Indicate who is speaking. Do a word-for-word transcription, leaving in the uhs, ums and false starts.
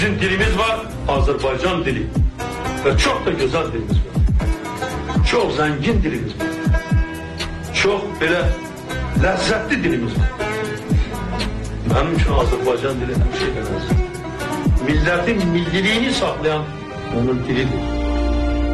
Speaker 1: Bizim dilimiz var, Azerbaycan dili. Ve çok da güzel dilimiz var. Çok zengin dilimiz var. Çok böyle lezzetli dilimiz var. Benim için Azerbaycan dili her şeyden az. Milletin milliliğini saklayan onun dilidir.